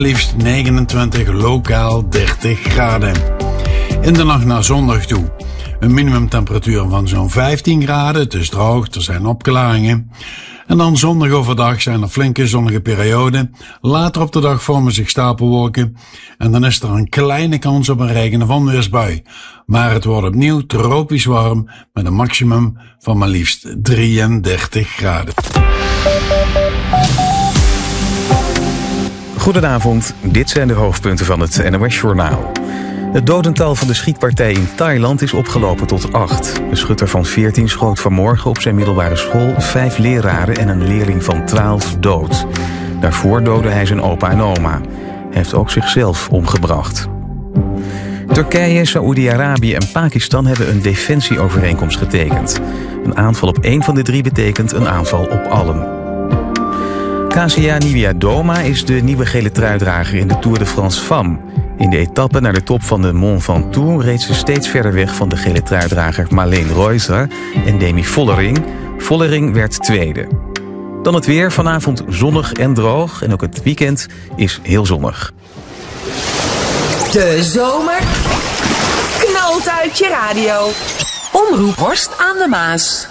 Liefst 29, lokaal 30 graden. In de nacht naar zondag toe. Een minimumtemperatuur van zo'n 15 graden. Het is droog, er zijn opklaringen. En dan zondag overdag zijn er flinke zonnige perioden. Later op de dag vormen zich stapelwolken. En dan is er een kleine kans op een regen- of onweersbui. Maar het wordt opnieuw tropisch warm met een maximum van maar liefst 33 graden. Goedenavond, dit zijn de hoofdpunten van het NOS-journaal. Het dodental van de schietpartij in Thailand is opgelopen tot 8. De schutter van 14 schoot vanmorgen op zijn middelbare school 5 leraren en een leerling van 12 dood. Daarvoor doodde hij zijn opa en oma. Hij heeft ook zichzelf omgebracht. Turkije, Saoedi-Arabië en Pakistan hebben een defensieovereenkomst getekend. Een aanval op één van de drie betekent een aanval op allen. Kasia Niewiadoma is de nieuwe gele truidrager in de Tour de France Femmes. In de etappe naar de top van de Mont Ventoux reed ze steeds verder weg van de gele truidrager Marleen Reuser en Demi Vollering. Vollering werd tweede. Dan het weer, vanavond zonnig en droog en ook het weekend is heel zonnig. De zomer knalt uit je radio. Omroep Horst aan de Maas.